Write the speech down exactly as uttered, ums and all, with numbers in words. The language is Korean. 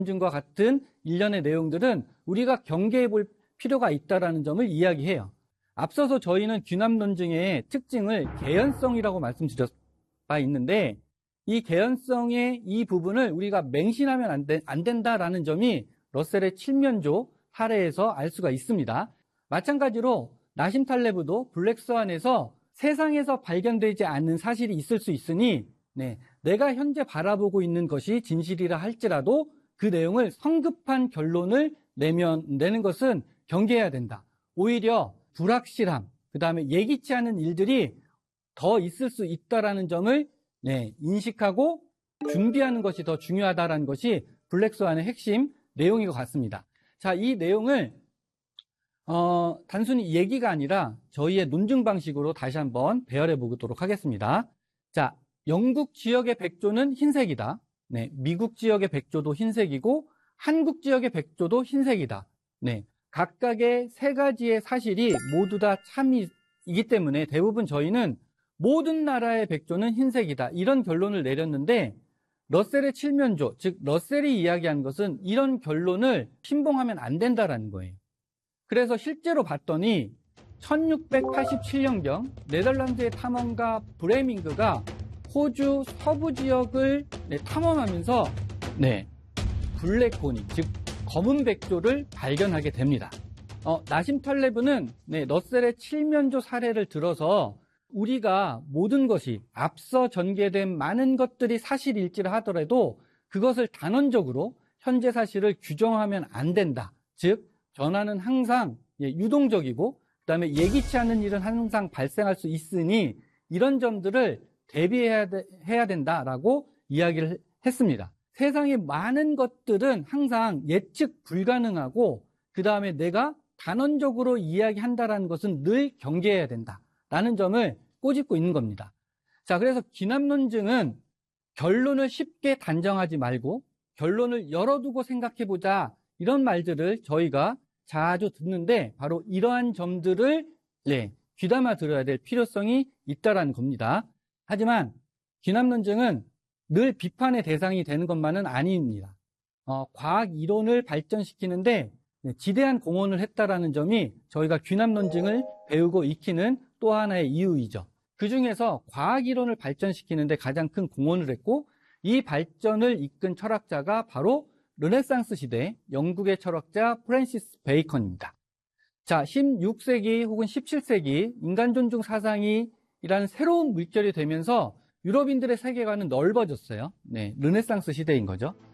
논증과 같은 일련의 내용들은 우리가 경계해 볼 필요가 있다는 점을 이야기해요. 앞서서 저희는 귀납 논증의 특징을 개연성이라고 말씀드렸 바 있는데, 이 개연성의 이 부분을 우리가 맹신하면 안, 되, 안 된다라는 점이 러셀의 칠면조 사례에서 알 수가 있습니다. 마찬가지로 나심 탈레브도 블랙스완에서 세상에서 발견되지 않는 사실이 있을 수 있으니 네, 내가 현재 바라보고 있는 것이 진실이라 할지라도 그 내용을 성급한 결론을 내면, 내는 것은 경계해야 된다. 오히려 불확실함, 그 다음에 예기치 않은 일들이 더 있을 수 있다는 점을 네, 인식하고 준비하는 것이 더 중요하다는 것이 블랙스완의 핵심 내용인 것 같습니다. 자, 이 내용을 어, 단순히 얘기가 아니라 저희의 논증 방식으로 다시 한번 배열해 보도록 하겠습니다. 자, 영국 지역의 백조는 흰색이다. 네, 미국 지역의 백조도 흰색이고 한국 지역의 백조도 흰색이다. 네, 각각의 세 가지의 사실이 모두 다 참이기 때문에 대부분 저희는 모든 나라의 백조는 흰색이다. 이런 결론을 내렸는데 러셀의 칠면조, 즉 러셀이 이야기한 것은 이런 결론을 신봉하면 안 된다라는 거예요. 그래서 실제로 봤더니 천육백팔십칠 년경 네덜란드의 탐험가 브레밍그가 호주 서부 지역을 네, 탐험하면서 네, 블랙포니, 즉 검은 백조를 발견하게 됩니다. 어, 나심 탈레브는 네, 러셀의 칠면조 사례를 들어서 우리가 모든 것이 앞서 전개된 많은 것들이 사실일지라 하더라도 그것을 단언적으로 현재 사실을 규정하면 안 된다. 즉 변화는 항상 유동적이고 그다음에 예기치 않은 일은 항상 발생할 수 있으니 이런 점들을 대비해야 되, 해야 된다라고 이야기를 했습니다. 세상의 많은 것들은 항상 예측 불가능하고 그다음에 내가 단언적으로 이야기한다라는 것은 늘 경계해야 된다라는 점을 꼬집고 있는 겁니다. 자, 그래서 귀납 논증은 결론을 쉽게 단정하지 말고 결론을 열어두고 생각해보자 이런 말들을 저희가 자주 듣는데 바로 이러한 점들을 네, 귀담아 들어야 될 필요성이 있다는 겁니다. 하지만 귀납 논증은 늘 비판의 대상이 되는 것만은 아닙니다. 어, 과학 이론을 발전시키는데 네, 지대한 공헌을 했다라는 점이 저희가 귀납 논증을 배우고 익히는 또 하나의 이유이죠. 그 중에서 과학 이론을 발전시키는데 가장 큰 공헌을 했고 이 발전을 이끈 철학자가 바로 르네상스 시대 영국의 철학자 프랜시스 베이컨입니다. 자, 십육 세기 혹은 십칠 세기 인간 존중 사상이라는 새로운 물결이 되면서 유럽인들의 세계관은 넓어졌어요. 네, 르네상스 시대인 거죠.